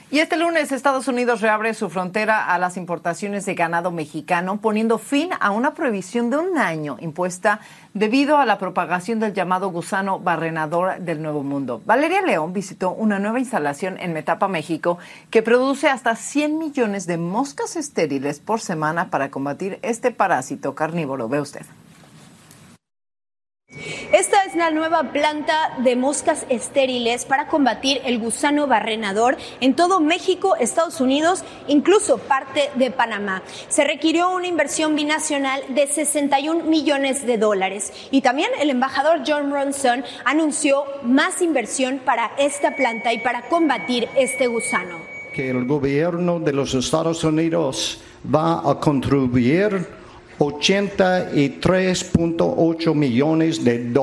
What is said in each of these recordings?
Y este lunes Estados Unidos reabre su frontera a las importaciones de ganado mexicano, poniendo fin a una prohibición de 1 año impuesta debido a la propagación del llamado gusano barrenador del Nuevo Mundo. Valeria León visitó una nueva instalación en Metapa, México, que produce hasta 100 millones de moscas estériles por semana para combatir este parásito carnívoro. Ve usted. Esta es la nueva planta de moscas estériles para combatir el gusano barrenador en todo México, Estados Unidos, incluso parte de Panamá. Se requirió una inversión binacional de $61 millones y también el embajador Jon Ronson anunció más inversión para esta planta y para combatir este gusano. Que el gobierno de los Estados Unidos va a contribuir $83.8 millones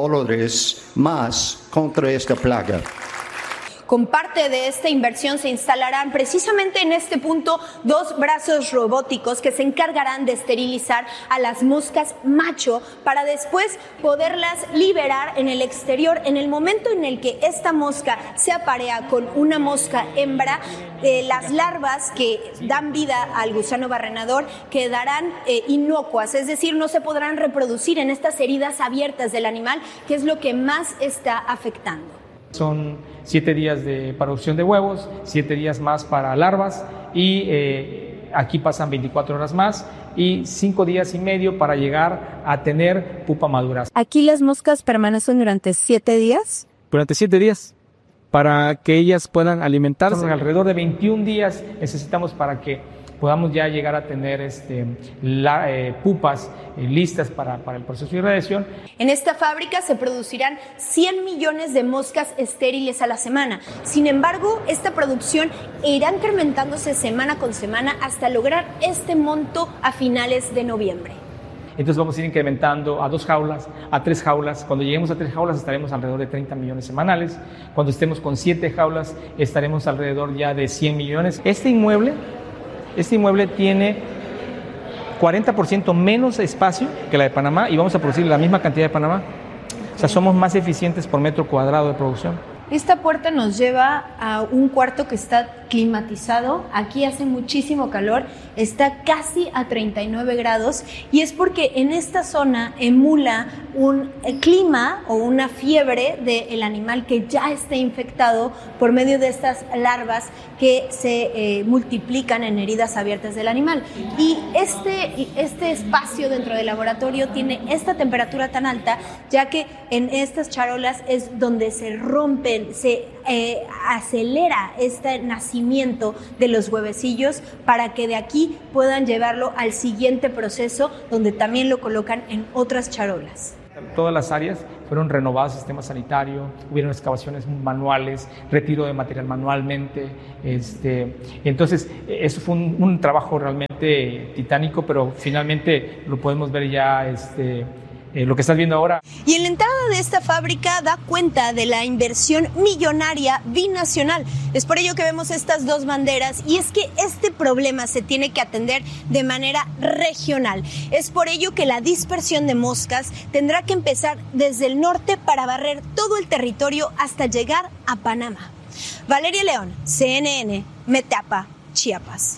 más contra esta plaga. Con parte de esta inversión se instalarán precisamente en este punto 2 brazos robóticos que se encargarán de esterilizar a las moscas macho para después poderlas liberar en el exterior. En el momento en el que esta mosca se aparea con una mosca hembra, las larvas que dan vida al gusano barrenador quedarán inocuas, es decir, no se podrán reproducir en estas heridas abiertas del animal, que es lo que más está afectando. Son 7 días de producción de huevos, 7 días más para larvas y aquí pasan 24 horas más y 5 días y medio para llegar a tener pupa madura. ¿Aquí las moscas permanecen durante 7 días? Durante 7 días, para que ellas puedan alimentarse. Son alrededor de 21 días necesitamos para que podamos ya llegar a tener pupas listas para el proceso de irradiación. En esta fábrica se producirán 100 millones de moscas estériles a la semana. Sin embargo, esta producción irá incrementándose semana con semana hasta lograr este monto a finales de noviembre. Entonces vamos a ir incrementando a 2 jaulas, a 3 jaulas. Cuando lleguemos a 3 jaulas estaremos alrededor de 30 millones semanales. Cuando estemos con 7 jaulas estaremos alrededor ya de 100 millones. Este inmueble tiene 40% menos espacio que la de Panamá y vamos a producir la misma cantidad de Panamá. O sea, somos más eficientes por metro cuadrado de producción. Esta puerta nos lleva a un cuarto que está climatizado. Aquí hace muchísimo calor, está casi a 39 grados y es porque en esta zona emula un clima o una fiebre del animal que ya está infectado por medio de estas larvas que se multiplican en heridas abiertas del animal. Y este espacio dentro del laboratorio tiene esta temperatura tan alta, ya que en estas charolas es donde se rompen, se acelera este nacimiento de los huevecillos para que de aquí puedan llevarlo al siguiente proceso donde también lo colocan en otras charolas. Todas las áreas fueron renovadas, sistema sanitario, hubieron excavaciones manuales, retiro de material manualmente. Entonces, eso fue un trabajo realmente titánico, pero finalmente lo podemos ver ya lo que estás viendo ahora. Y en la entrada de esta fábrica da cuenta de la inversión millonaria binacional. Es por ello que vemos estas 2 banderas y es que este problema se tiene que atender de manera regional. Es por ello que la dispersión de moscas tendrá que empezar desde el norte para barrer todo el territorio hasta llegar a Panamá. Valeria León, CNN, Metapa, Chiapas.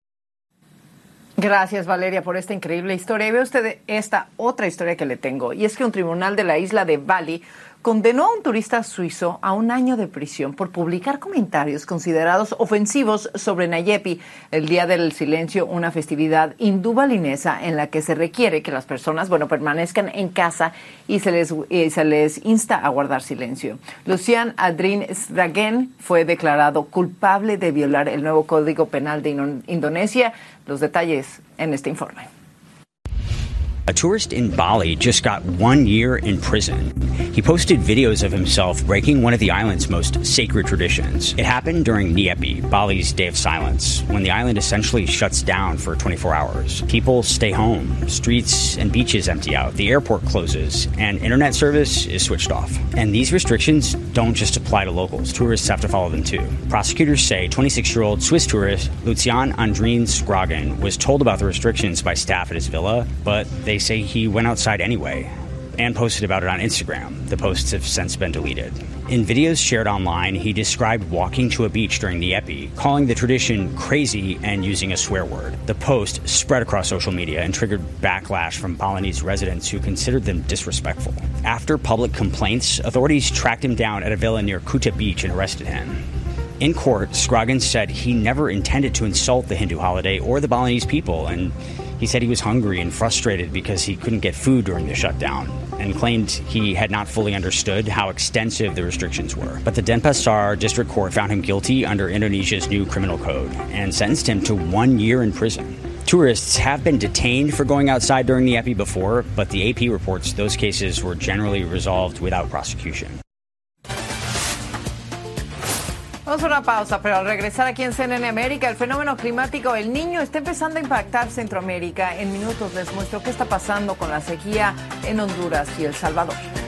Gracias, Valeria, por esta increíble historia. Y ve usted esta otra historia que le tengo. Y es que un tribunal de la isla de Bali condenó a un turista suizo a 1 año de prisión por publicar comentarios considerados ofensivos sobre Nayepi, el Día del Silencio, una festividad hindú balinesa en la que se requiere que las personas, permanezcan en casa y se les insta a guardar silencio. Lucian Adrin Sragen fue declarado culpable de violar el nuevo Código Penal de Indonesia. Los detalles en este informe. A tourist in Bali just got 1 year in prison. He posted videos of himself breaking one of the island's most sacred traditions. It happened during Nyepi, Bali's Day of Silence, when the island essentially shuts down for 24 hours. People stay home, streets and beaches empty out, the airport closes, and internet service is switched off. And these restrictions don't just apply to locals. Tourists have to follow them too. Prosecutors say 26-year-old Swiss tourist Lucian Andrin Skragen was told about the restrictions by staff at his villa, but they say he went outside anyway. and posted about it on Instagram. The posts have since been deleted. In videos shared online, he described walking to a beach during the Epi, calling the tradition crazy and using a swear word. The post spread across social media and triggered backlash from Balinese residents who considered them disrespectful. After public complaints, authorities tracked him down at a villa near Kuta Beach and arrested him. In court, Scroggins said he never intended to insult the Hindu holiday or the Balinese people, and he said he was hungry and frustrated because he couldn't get food during the shutdown, and claimed he had not fully understood how extensive the restrictions were. But the Denpasar District Court found him guilty under Indonesia's new criminal code and sentenced him to 1 year in prison. Tourists have been detained for going outside during the Epi before, but the AP reports those cases were generally resolved without prosecution. Vamos a una pausa, pero al regresar aquí en CNN América, el fenómeno climático El Niño está empezando a impactar Centroamérica. En minutos les muestro qué está pasando con la sequía en Honduras y El Salvador.